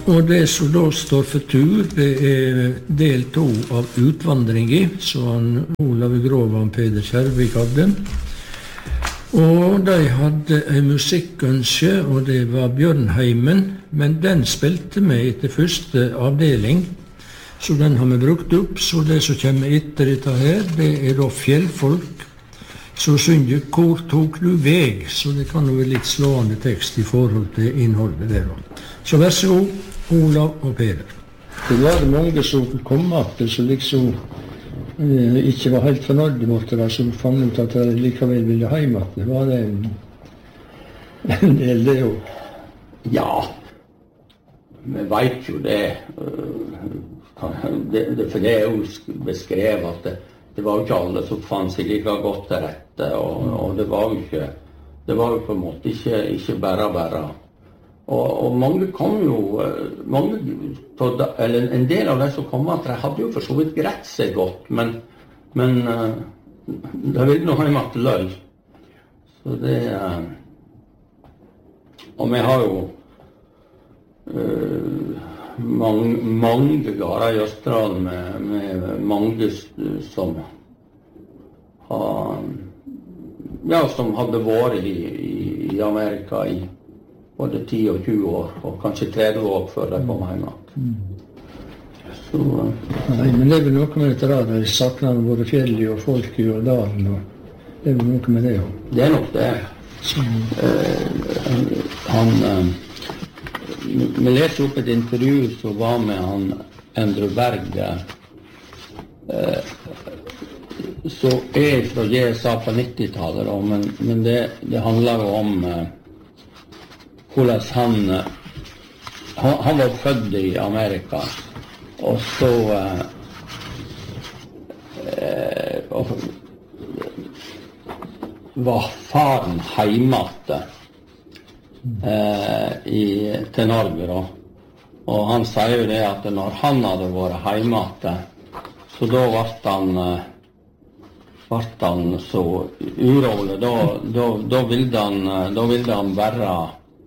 Og det som da står for tur, det del 2 av utvandringen, som Olav Grov og Peder Kjærvik hadde. Og de hadde en musikkønske, og det var Bjørnheimen, men den spilte vi etter første avdeling, så den har vi brukt opp. Så det som kommer etter dette her, det da fjellfolk, så synger 'Hvor tok du veg?', så det kan jo være litt slående tekst i forhold til innholdet der. Så vær så god, Olav og Peder. Det var mange som kom etter, som liksom ikke var helt fornøyde med det, som fant ut at de likevel ville hjem at det var en del det jo. Ja, vi vet jo det. For det jo beskrevet at det var jo ikke alle som fant seg like godt til rette, og det var jo på en måte ikke bare. Og mange kom jo, eller en del av de som kom at de hadde jo for så vidt greit seg godt, men de ville nå hjem til løy. Så det, og vi har jo mange gårder i Østerdalen med mange som som hadde vært i Amerika i både 10 og 20 år, og kanskje 30 år før de kom hjem. Så, nei, men det er vel noe med dette der, de sakner både fjellet og folk i dalen, og det er vel noe med det også. Det er nok det. Vi leste opp et intervju som var med han Endre Berg, som fra GSA på 90-tallet, men det handler jo om hvordan han var født i Amerika, og så var faren hjemme til Norge da. Og han sier jo det at når han hadde vært hjemme, så da ble han så urolig, da ville han bare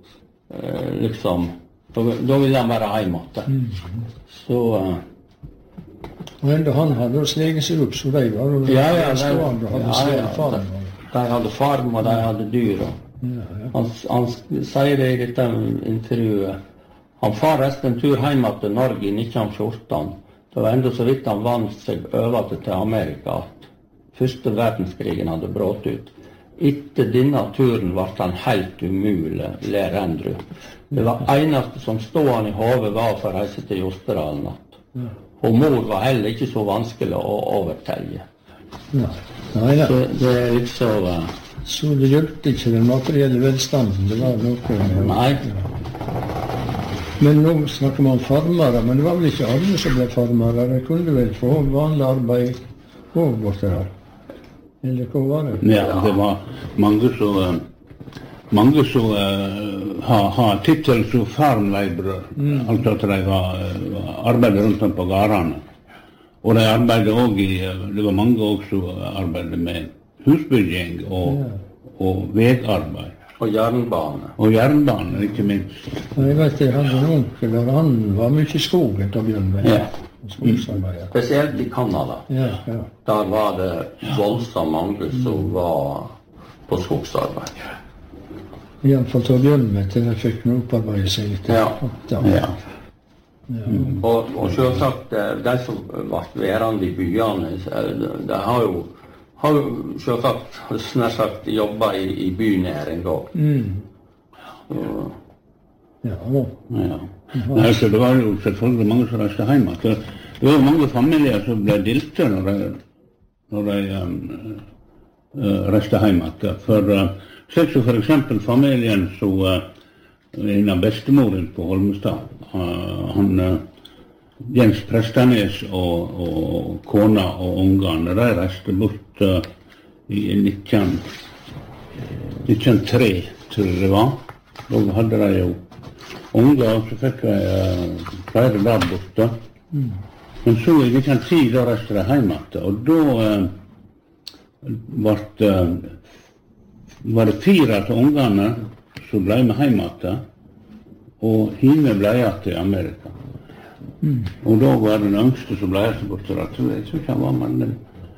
da ville han være hjemme. Så og enda han hadde sleget seg opp, så de var jo stående og hadde sleget farm. De hadde farm, og de hadde dyr. Han sier det i dette intervjuet. Han far resten en tur hjemme til Norge i 1914. Det var enda så vidt han vant seg over til Amerika at første verdenskrigen hadde brått ut. Etter denne turen ble han helt umulig, ler Endrud. Det var eneste som stod han i hodet var for å reise til Jostedalen. Og mor var heller ikke så vanskelig å overtelle. Så det er liksom... Så det hjelpte ikke den materielle velstanden, det var noe... Nei. Men nå snakker man om farmere, men det var vel ikke alle som ble farmere. De kunne vel få vanlig arbeid og borte der. Eller hva var det? Ja, det var mange som har tittel som farmleibrør. Altså at de arbeidet rundt om på gårdene. Og de arbeidet også det var mange også som arbeidet med husbygging og vegarbeid. Og jernbane. Og jernbane, ikke minst. Jeg vet jeg hadde en onkel der, han var mye i skogen til å begynne med. Spesielt i Kanada. Der var det voldsomt mange som var på skogsarbeid. I alle fall til å begynne med, til jeg fikk noe opparbeide seg litt. Og selvsagt, de som ble værende i byene, de har jo selvsagt snart sagt jobbet i bynæring også. Nei, så det var jo selvfølgelig mange som reiste hjemme. Det var jo mange familier som ble dilte når de reiste hjemme. For eksempel familien som en av bestemoren på Holmestad, Jens Prestanes og kona og ungene, de reiste bort i 1903, tror jeg det var. Da hadde de jo unger, og så fikk de flere der borte. Men så i 1910, da reiste de hjemme, og da var det 4 av ungene som ble med hjemme. og hine ble igjen til Amerika. Og da var den yngste som ble igjen bort til at jeg tror ikke han var mer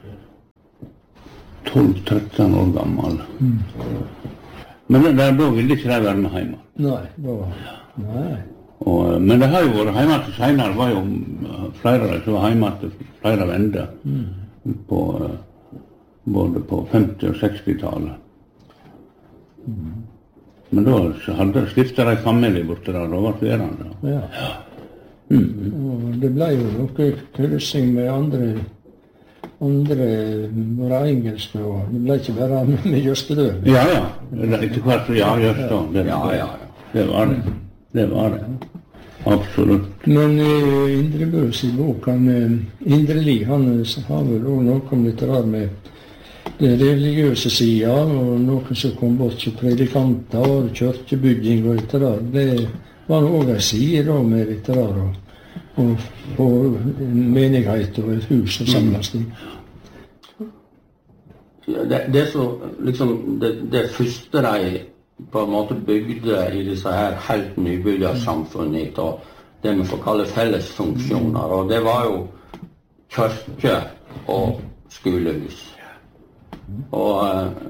12-13 år gammel. Men da ville ikke de være med hjemme. Nei. Men det har jo vært hjemme til senere, var jo flere som var hjemme til flere vender både på 50- og 60-tallet. Men da hadde stiftet de familie borte der, da var det verande. Ja. Og det ble jo noe kryssing med andre var engelske, og det ble ikke bare med Jøstedøl. Ja. Etter hvert, Jøstedøl. Det var det. Absolutt. Men Indre Bøs i boken, Indre Li, han har vel også noe om litt rar med det religiøse siden, og noen som kom bort til predikanter og kjørkebygging og litt rar. Det var også en side da med litt rar, og på en menighet og et hus og samles i. Det så, liksom, det første de på en måte bygde i disse her helt nybyggersamfunnet, og det vi får kalle fellesfunksjoner, og det var jo kirke og skolehus. Og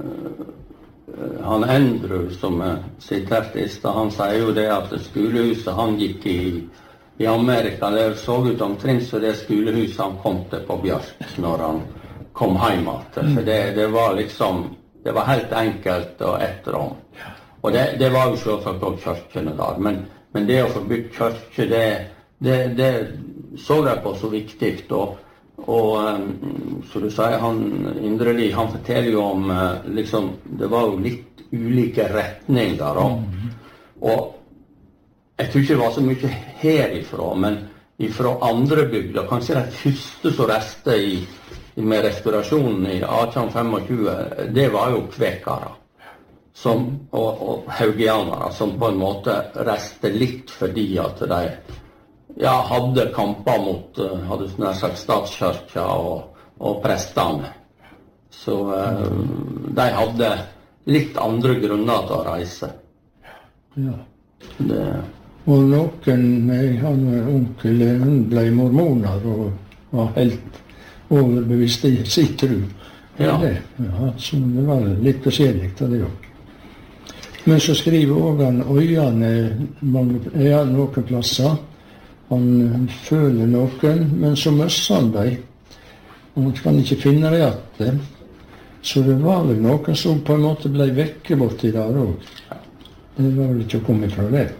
han Andrew, som siterte i sted, han sier jo det at skolehuset han gikk i Amerika, det så ut omtrent som det skolehuset han kom til på Bjørk når han kom hjem til. For det var liksom, det var helt enkelt og ett rom. Og det var jo selvsagt også kirkene der, men det å få bygd kirke, det så jeg på så viktig, og så du sier, Indre Li, han forteller jo om, liksom, det var jo litt ulike retninger, og jeg tror ikke det var så mye herifra, men ifra andre bygder, kanskje de første som reste med restaurasjonen i 1825, det var jo kvekere. Og haugianere, som på en måte reste litt fordi at de hadde kamper mot hadde nær sagt statskirka og prestene. Så de hadde litt andre grunner til å reise. Ja. Og noen, han onkel, hun ble mormoner og var helt overbevist i sitt tro. Ja, så det var litt forskjellig av det også. Men så skriver også han øyene noen plasser. Han føler noen, men så møsser han dem. Han kan ikke finne det igjen. Så det var vel noen som på en måte ble vekke borti der også. Det var vel ikke å komme fra det.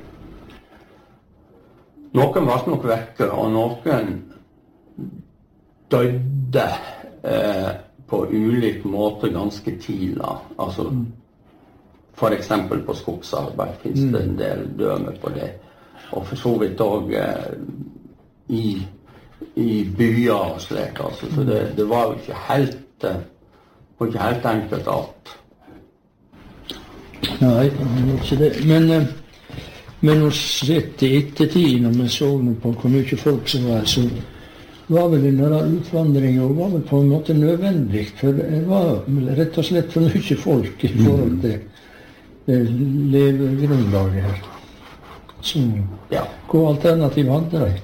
Noen var nok vekke, og noen døde på ulik måte ganske tidlig. Altså, for eksempel på skogsarbeid finnes det en del døme på det. Og for så vidt også i byer og slik. Altså. Så det var jo ikke helt enkelt alt. Nei, det var ikke det. Men å sett i ettertid, når vi så på hvor mye folk som var, så var vel denne utvandringen var vel på en måte nødvendig. For det var rett og slett for mye folk i forhold til levegrunnlaget her. Så hva alternativ hadde de?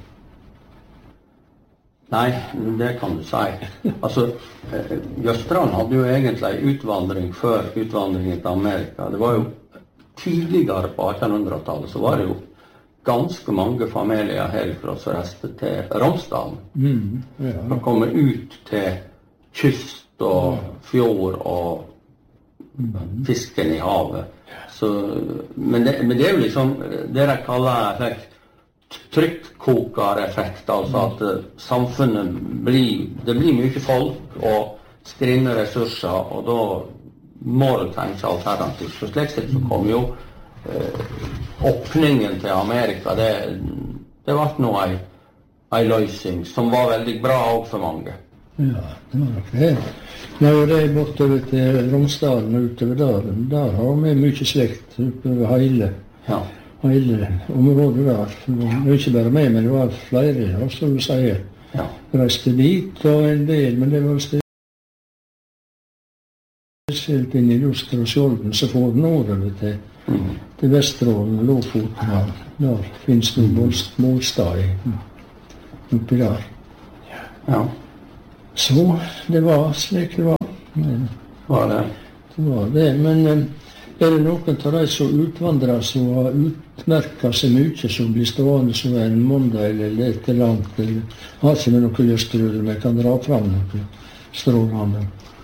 Nei, det kan du si. Altså, Jøstrand hadde jo egentlig utvandring før utvandringen til Amerika. Det var jo tidligere på 1800-tallet, så var det jo ganske mange familier herfra som reiste til Romsdalen. For å komme ut til kyst og fjord og fisken i havet. Så, men det er jo liksom det de kaller trykkkokereffekt, altså at samfunnet det blir mye folk og skrinne ressurser, og da må du tenke alternativt. Så slik sett så kom jo åpningen til Amerika, det var nå en løsning som var veldig bra også for mange. Ja, det var nok det. Når det er bortover til Romsdalen og utover der har vi mye slekt utover hele området der. Det var ikke bare meg, men det var flere, som du sier. Reiste dit og en del, men det var spesielt inn i Luster og Skjolden, så får den nordover til til Vesterålen, Lofoten. Der finnes det målstad oppi der. Ja. Så det var slik det var. Var det? Det var det, men er det noen av de som utvandrer som har utmerket seg mye, som blir stående som en måndag eller litt langt, eller har ikke med noe lystrød, men kan dra fram noe strålende?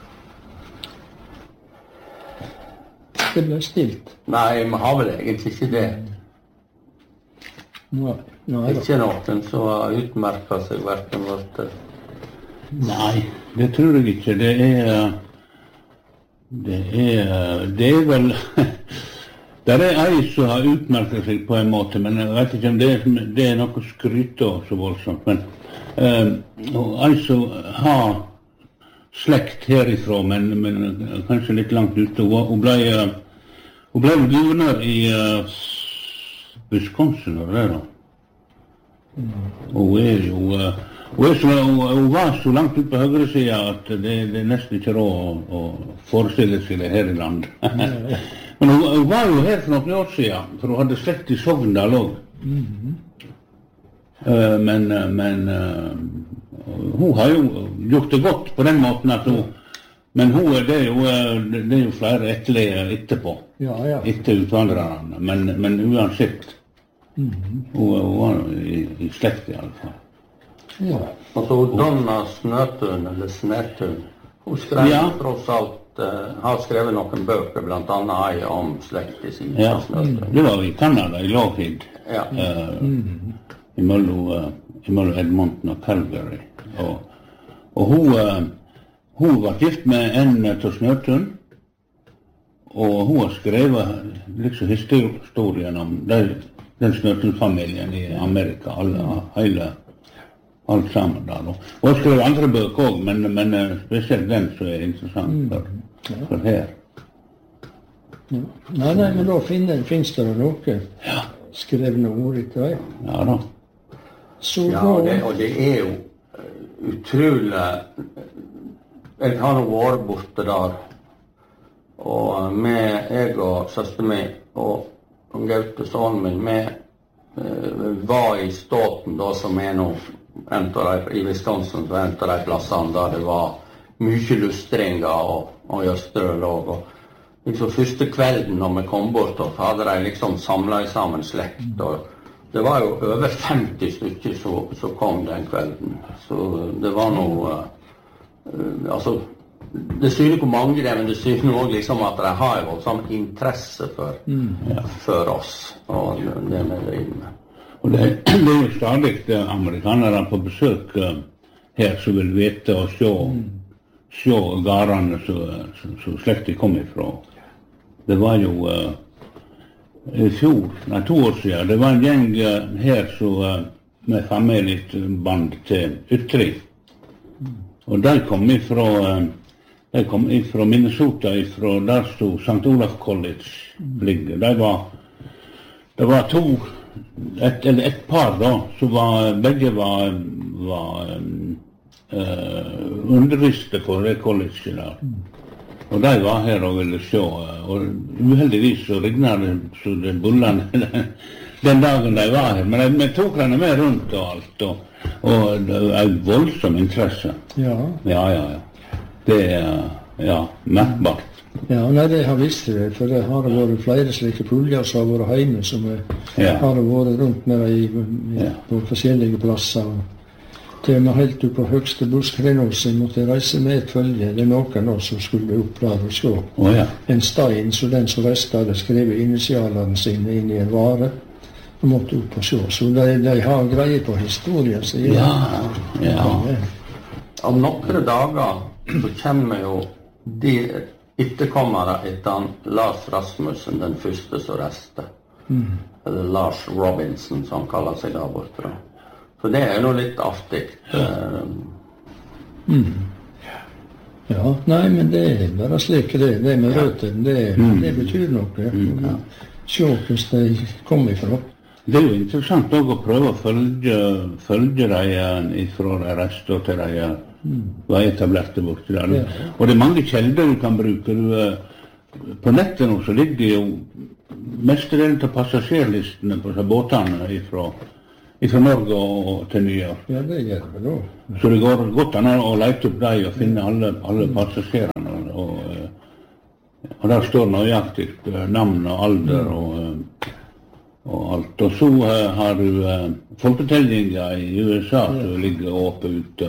Det ble stilt. Nei, vi har vel egentlig ikke det. Nei, Ikke noen som har utmerket seg hverken vårt. Nei, det tror jeg ikke. Det er vel det er ei som har utmerket seg på en måte, men jeg vet ikke om det er noe skryt av så voldsomt. Men ei som har slekt herifra, men kanskje litt langt ute. Hun ble guvernør i Wisconsin, og det da. Hun var så langt ut på høyre siden at det er nesten ikke råd å forestille seg det her i landet. Men hun var jo her for noen år siden, for hun hadde slekt i Sogndal også. Men hun har jo gjort det godt på den måten at hun, men det er jo flere etterlige etterpå, etter utvandrerne, men uansett, hun var i slekt i alle fall. Ja. Altså Donna Snøtun, eller Snætun, hun skrev tross alt, har skrevet noen bøker, blant annet ei om slekt i sin Snøtun. Det var i Canada, i Lougheed, imellom Edmonton og Calgary. Og hun var gift med en til Snøtun, og hun har skrevet liksom historien om den Snøtun-familien i Amerika, alt sammen der. Og jeg skrev andre bøker også, men spesielt den som er interessant for her. Ja. Nei, men da finnes det noe skrevne ord etter deg. Ja da. Og det er jo utrolig. Jeg har nå vært borte der, og jeg og søster min og Gaute sønnen min, vi var i Ståten da, som er nå i Wisconsin, så en av de plassene der det var mye lustringer og gjøstrølog. Og liksom første kvelden når vi kom bort, så hadde de liksom samlet sammen slekt. Og det var jo over 50 stykker som kom den kvelden. Så det var noe, altså, det syner hvor mange det er, men det syner også liksom at de har jo sånn interesse for oss, og det vi driver med. Og det er jo stadig amerikanere på besøk her som vil vite og se garene som slektet kom ifra. Det var jo i fjor, 2 år siden, det var en gjeng her med familieband til Ytri. Og de kom ifra Minnesota, ifra der stod St. Olaf College ligger. Det var et par da, som begge var underviste på det colleget der. Og de var her og ville se, og uheldigvis så regnet det så det bullene den dagen de var her. Men vi tok henne med rundt og alt, og det var en voldsom interesse. Ja. Det er merkbart. Ja, nei, det har visst det, for det har vært flere slike puljer som har vært hjemme, som har vært rundt med på forskjellige plasser. Til og med helt opp på høgste buskrenåsen måtte reise med et følge. Det er noen også som skulle opp der og se. En stein, så den som reiste hadde skrevet initialene sine inn i en vare, og måtte opp og se. Så de har greie på historien. Så Om noen dager så kommer jo de etterkommere etter Lars Rasmussen, den første som reiste. Eller Lars Robinson, som han kaller seg der borte. Så det er jo litt artig. Ja, nei, men det er bare slik det med røttene, det betyr noe. Se hvordan de kom ifra. Det er jo interessant å prøve å følge dem ifra de reiste til de var etablerte borte der. Og det er mange kjelder du kan bruke. på nettet nå så ligger jo mestedelen av passasjerlistene på disse båtene fra Norge og til New York. Ja, det gjør det da. Så det går godt an å lete opp dem og finne alle passasjerene. Og der står nøyaktig navn og alder og alt. Og så har du folketellinger i USA som ligger åpent ute.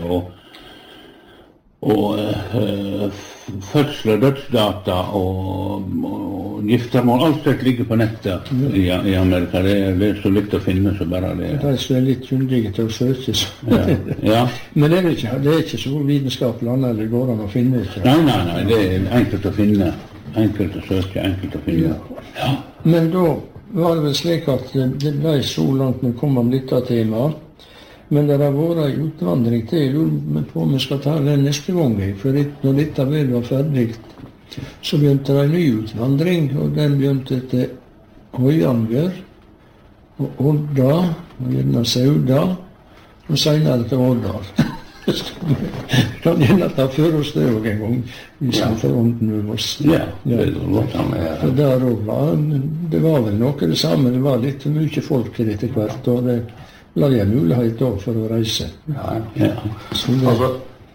Og fødsel og dødsdata og giftermål, alt dette ligger på nettet i Amerika. Det er så litt å finne så bare det. Det er så litt kyndige til å søke. Ja. Men det er ikke så vitenskapelig annet det går an å finne. Ikke? Nei, det er enkelt å finne. Enkelt å søke, enkelt å finne. Ja. Men da var det vel slik at det ble så langt vi kom om dette temaet. Men det har vært en utvandring til. Jeg lurer på om vi skal ta den neste gang. For når dette var ferdig, så begynte det en ny utvandring. Og den begynte til Høyanger og Odda, og gjerne Sauda, og senere til Årdal. Kan gjerne ta for oss det også en gang, hvis vi får ånden med oss. Ja, det er godt han er. For der også det var vel noe det samme. Det var litt mye folk etter hvert, og det la jeg mulighet da for å reise. Ja. Det, Altså,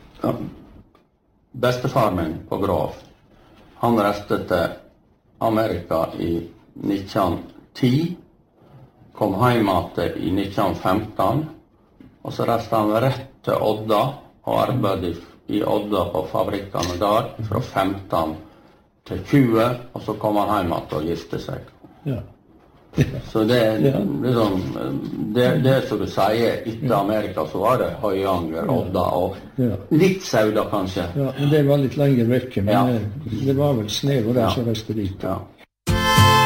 bestefar min på Grov, han reiste til Amerika i 1910, kom hjem igjen i 1915, og så reiste han rett til Odda og arbeidet i Odda på fabrikkene der fra 15 til 20, og så kom han hjem igjen og gifte seg. ja. Så det er liksom, det som du sier, etter Amerika så var det Høyanger, Odda og litt Sauda kanskje. Ja, men det var litt lenger vekke, men Ja. det var vel snev og det som reiste dit. Ja.